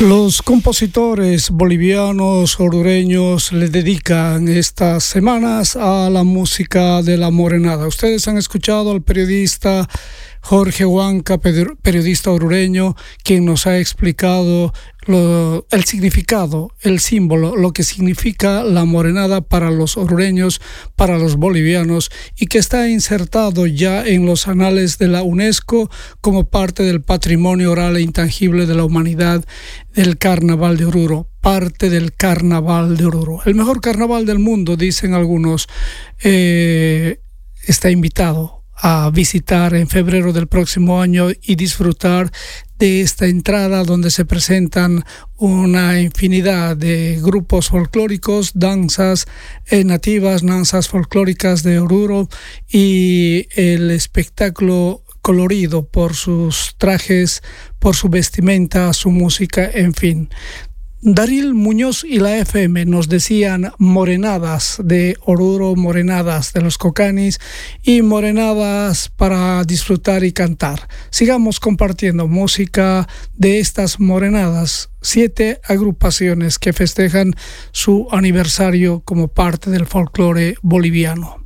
Los compositores bolivianos orureños le dedican estas semanas a la música de la morenada. Ustedes han escuchado al periodista Jorge Huanca, periodista orureño, quien nos ha explicado el significado, el símbolo, lo que significa la morenada para los orureños, para los bolivianos, y que está insertado ya en los anales de la UNESCO como parte del patrimonio oral e intangible de la humanidad del Carnaval de Oruro, parte del Carnaval de Oruro. El mejor carnaval del mundo, dicen algunos, está invitado a visitar en febrero del próximo año y disfrutar de esta entrada donde se presentan una infinidad de grupos folclóricos, danzas nativas, danzas folclóricas de Oruro y el espectáculo colorido por sus trajes, por su vestimenta, su música, en fin. Daril Muñoz y la FM nos decían morenadas de Oruro, morenadas de los Cocanis y morenadas para disfrutar y cantar. Sigamos compartiendo música de estas morenadas, 7 agrupaciones que festejan su aniversario como parte del folclore boliviano.